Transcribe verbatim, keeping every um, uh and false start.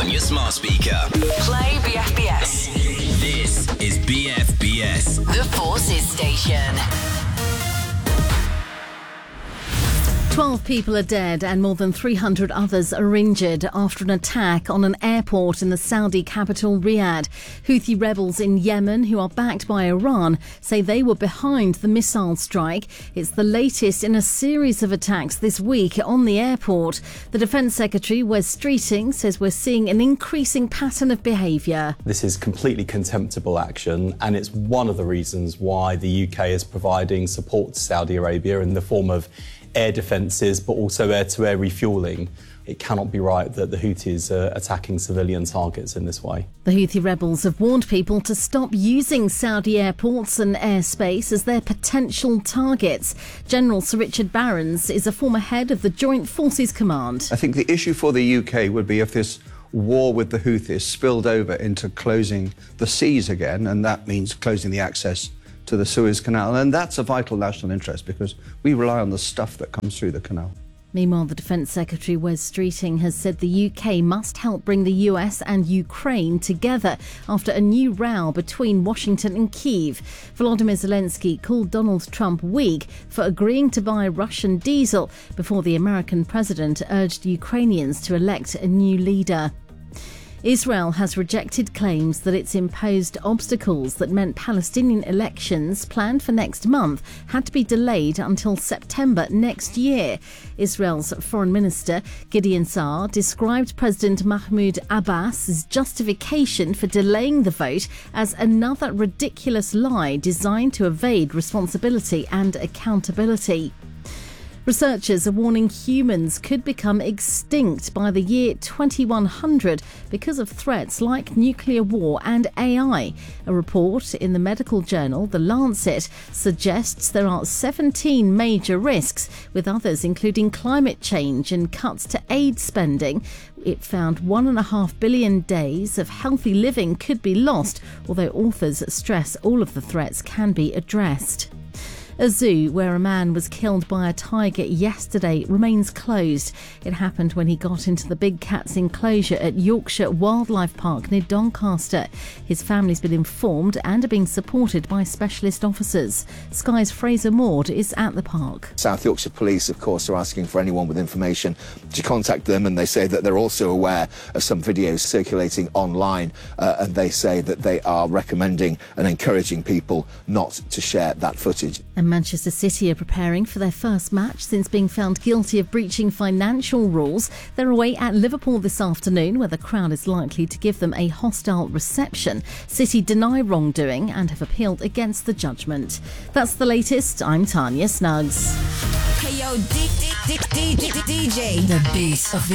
on your smart speaker. Play B F B S. This is B F B S. The Forces Station. twelve people are dead and more than three hundred others are injured after an attack on an airport in the Saudi capital Riyadh. Houthi rebels in Yemen, who are backed by Iran, say they were behind the missile strike. It's the latest in a series of attacks this week on the airport. The Defence Secretary, Wes Streeting, says we're seeing an increasing pattern of behaviour. This is completely contemptible action, and it's one of the reasons why the U K is providing support to Saudi Arabia in the form of air defences, but also air-to-air refuelling. It cannot be right that the Houthis are attacking civilian targets in this way. The Houthi rebels have warned people to stop using Saudi airports and airspace as their potential targets. General Sir Richard Barrons is a former head of the Joint Forces Command. I think the issue for the U K would be if this war with the Houthis spilled over into closing the seas again, and that means closing the access to the Suez Canal, and that's a vital national interest because we rely on the stuff that comes through the canal. Meanwhile, the Defence Secretary, Wes Streeting, has said the U K must help bring the U S and Ukraine together after a new row between Washington and Kyiv. Volodymyr Zelensky called Donald Trump weak for agreeing to buy Russian diesel before the American president urged Ukrainians to elect a new leader. Israel has rejected claims that it's imposed obstacles that meant Palestinian elections planned for next month had to be delayed until September next year. Israel's Foreign Minister Gideon Saar described President Mahmoud Abbas's justification for delaying the vote as another ridiculous lie designed to evade responsibility and accountability. Researchers are warning humans could become extinct by the year twenty-one hundred because of threats like nuclear war and A I. A report in the medical journal The Lancet suggests there are seventeen major risks, with others including climate change and cuts to aid spending. It found one and a half billion days of healthy living could be lost, although authors stress all of the threats can be addressed. A zoo where a man was killed by a tiger yesterday remains closed. It happened when he got into the big cat's enclosure at Yorkshire Wildlife Park near Doncaster. His family's been informed and are being supported by specialist officers. Sky's Fraser Maud is at the park. South Yorkshire Police, of course, are asking for anyone with information to contact them, and they say that they're also aware of some videos circulating online, uh, and they say that they are recommending and encouraging people not to share that footage. And Manchester City are preparing for their first match since being found guilty of breaching financial rules. They're away at Liverpool this afternoon, where the crowd is likely to give them a hostile reception. City deny wrongdoing and have appealed against the judgment. That's the latest. I'm Tanya Snuggs. Hey yo, D- D- D- D- D- DJ. The beat of